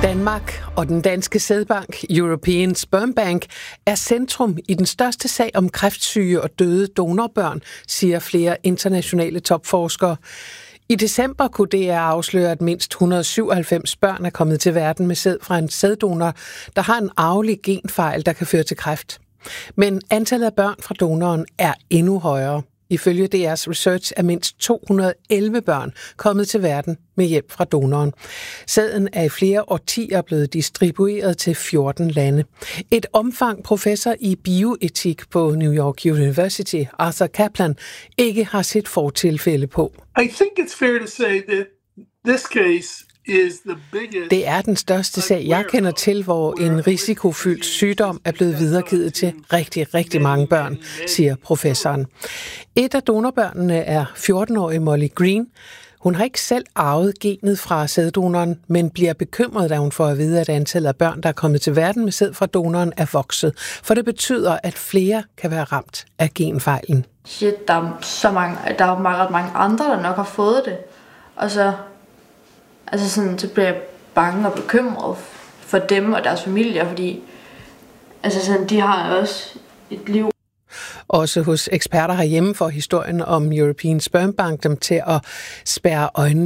Danmark og den danske sædbank European Sperm Bank er centrum i den største sag om kræftsyge og døde donorbørn, siger flere internationale topforskere. I december kunne DR afsløre, at mindst 197 børn er kommet til verden med sæd fra en sæddonor, der har en arvelig genfejl, der kan føre til kræft. Men antallet af børn fra donoren er endnu højere. Ifølge DR's research er mindst 211 børn kommet til verden med hjælp fra donoren. Sæden er i flere årtier blevet distribueret til 14 lande. Et omfang professor i bioetik på New York University, Arthur Kaplan, ikke har set fortilfælde på. I think it's fair to say that this case is the biggest. Det er den største sag, jeg kender til, hvor en risikofyldt sygdom er blevet videregivet til rigtig mange børn, siger professoren. Et af donorbørnene er 14-årige Molly Green. Hun har ikke selv arvet genet fra sæddonoren, men bliver bekymret, da hun får at vide, at antallet af børn, der er kommet til verden med sæd fra donoren, er vokset. For det betyder, at flere kan være ramt af genfejlen. Shit, der er ret mange andre, der nok har fået det. Og så så bliver jeg bange og bekymret for dem og deres familier, fordi de har også et liv. Også hos eksperter herhjemme får historien om European Sperm Bank dem til at spærre øjnene